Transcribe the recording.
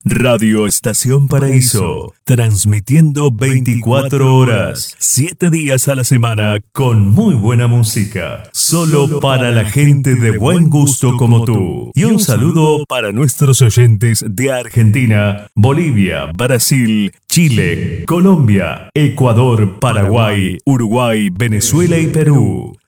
Radio Estación Paraíso, transmitiendo 24 horas, 7 días a la semana, con muy buena música, solo para la gente de buen gusto como tú. Y un saludo para nuestros oyentes de Argentina, Bolivia, Brasil, Chile, Colombia, Ecuador, Paraguay, Uruguay, Venezuela y Perú.